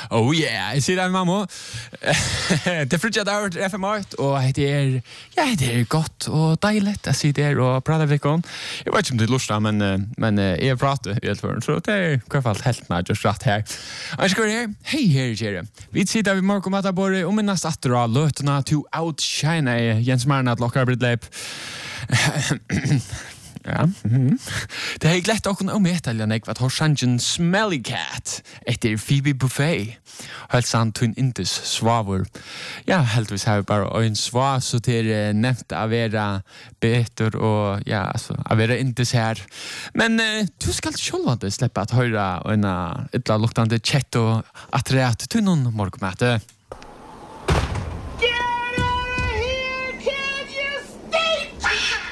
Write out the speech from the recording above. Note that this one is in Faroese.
Oh yeah, jeg sier det med mamma. Det frutja der FM8, og det er godt og deilig å si det og prate med dere. Jeg vet ikke om det er lustig, men jeg prater helt for så det er i hvert fall helt med just rett her. Jeg skal her. Hei her, kjære. Vi sitter ved Marco Matabore, og minnast atter av løtene to outshine Jens Marnat lokkar Bridleip. Ja. Det är glatt och om metallen jag vad har chansen Smelly Cat efter Phoebe Buffet. Helt sant twin intes svavel. Ja, heldigvis har vi bara en svar så det nämnt att vara bättre och ja, alltså att vara intes här. Men du ska själv inte släppa att höra en illa luktande chat och att rätt till någon morgonmöte.